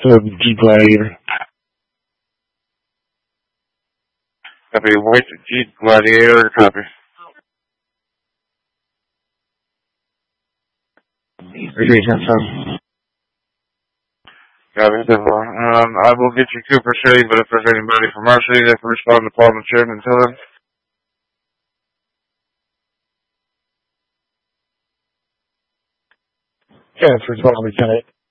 to G Gladiator. Copy. White Jeep Gladiator. Copy. Agreed, 10-7. Copy. I will get you Cooper City, but if there's anybody from our city that can respond to Paul and Chairman, tell them. Transfer 12, Lieutenant.